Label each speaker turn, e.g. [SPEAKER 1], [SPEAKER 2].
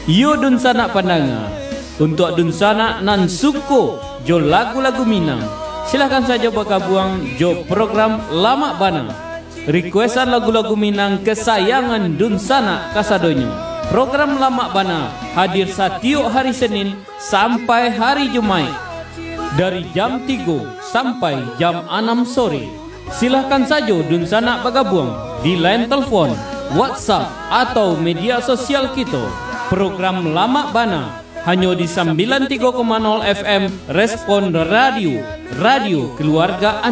[SPEAKER 1] Yo dun sanak pandanga. Untuk dun sanak nan suko jo lagu-lagu Minang. Silahkan saja bergabung jo program Lama Bana. Requestan lagu-lagu Minang kesayangan dun sanak kasadonyo. Program Lama Bana hadir setiap hari Senin sampai hari Jumat dari jam 3 sampai jam 6 sore. Silahkan saja dun sanak bergabung di line telepon, WhatsApp atau media sosial kita. Program Lama Bana hanya di 93,0 FM Respon Radio, Radio Keluarga Anda.